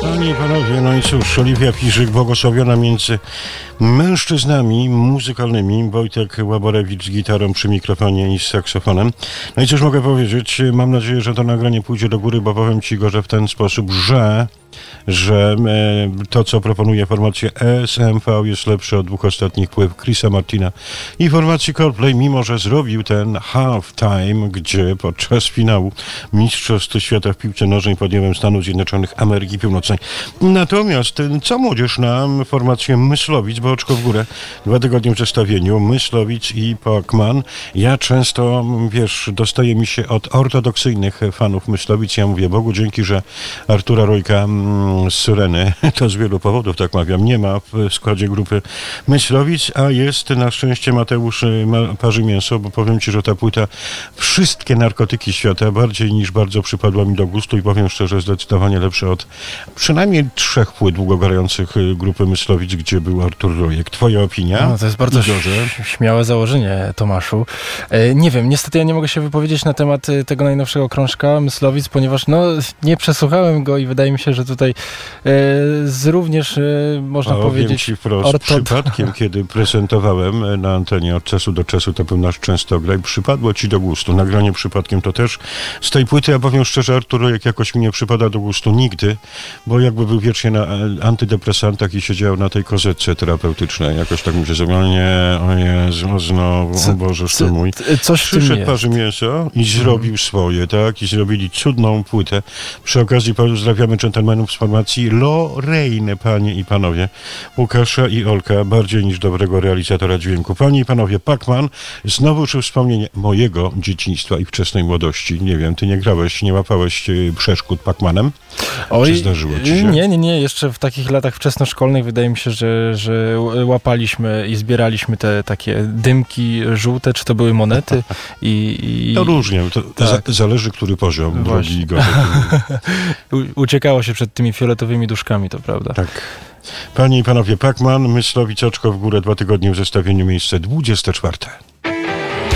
Panie i panowie, no i cóż, Oliwia Piżyk, błogosławiona między mężczyznami muzykalnymi, Wojtek Łaborewicz z gitarą przy mikrofonie i z saksofonem. No i cóż mogę powiedzieć, mam nadzieję, że to nagranie pójdzie do góry, bo powiem ci go, że w ten sposób, że to, co proponuje formacja SMV, jest lepsze od dwóch ostatnich pływ Chrisa Martina i formacji Coldplay, mimo że zrobił ten halftime, gdzie podczas finału Mistrzostw Świata w piłce nożnej podjąłem Stanów Zjednoczonych Ameryki Północnej. Natomiast co młodzież na formację Myslowic, bo oczko w górę, 2 tygodnie w zestawieniu, Myslowic i Pacman. Ja często, dostaje mi się od ortodoksyjnych fanów Myslowic, ja mówię Bogu dzięki, że Artura Rojka z Syreny, to z wielu powodów, tak mawiam, nie ma w składzie grupy Myslowic, a jest na szczęście Mateusz Parzy Mięso, bo powiem ci, że ta płyta wszystkie narkotyki świata bardziej niż bardzo przypadła mi do gustu i powiem szczerze, zdecydowanie lepsza od przynajmniej 3 płyt długogrających grupy Myslowic, gdzie był Artur Rojek. Twoja opinia? No, to jest bardzo śmiałe założenie, Tomaszu. Nie wiem, niestety ja nie mogę się wypowiedzieć na temat tego najnowszego krążka Myslowic, ponieważ nie przesłuchałem go i wydaje mi się, że tutaj również można powiedzieć... Ci wprost, przypadkiem, kiedy prezentowałem na antenie od czasu do czasu, to był nasz częstograj, przypadło ci do gustu. Nagranie przypadkiem to też z tej płyty, ja powiem szczerze, Artur Rojek jakoś mi nie przypada do gustu nigdy, bo jakby był wiecznie na antydepresantach i siedział na tej kozetce terapeutycznej. Jakoś tak mi się zrobiło, nie, o Jezu, znowu, o Boże, co mój. Coś Przyszedł Parzy Mięso i zrobił swoje, tak? I zrobili cudną płytę. Przy okazji pozdrawiamy dżentelmenów z formacji Lorraine, panie i panowie. Łukasza i Olka, bardziej niż dobrego realizatora dźwięku. Panie i panowie, Pacman, znowu czy wspomnienie mojego dzieciństwa i wczesnej młodości. Nie wiem, ty nie grałeś, nie łapałeś przeszkód Pacmanem? Czy zdarzyło ci się? Nie. Jeszcze w takich latach wczesnoszkolnych wydaje mi się, że łapaliśmy i zbieraliśmy te takie dymki żółte, czy to były monety i to różnie, to tak. Zależy, który poziom drogi Igor. Uciekało się przed tymi fioletowymi duszkami, to prawda. Tak. Panie i panowie, Pacman, Myslowic, oczko w górę, 2 tygodnie w zestawieniu, miejsce 24.